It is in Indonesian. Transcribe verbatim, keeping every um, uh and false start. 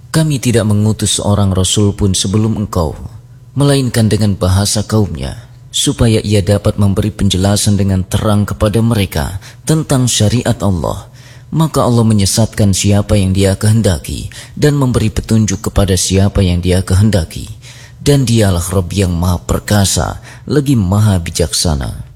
Kami tidak mengutus seorang Rasul pun sebelum engkau, melainkan dengan bahasa kaumnya, supaya ia dapat memberi penjelasan dengan terang kepada mereka tentang syariat Allah. Maka Allah menyesatkan siapa yang Dia kehendaki dan memberi petunjuk kepada siapa yang Dia kehendaki. Dan Dialah Rabb yang Maha Perkasa, lagi Maha Bijaksana.